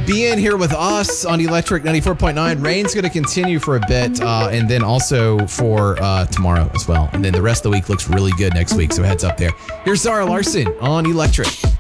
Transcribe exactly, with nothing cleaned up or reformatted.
being here with us on Electric ninety-four point nine. Rain's going to continue for a bit, uh, and then also for uh, tomorrow as well. And then the rest of the week looks really good next week, so heads up there. Here's Zara Larson on Electric.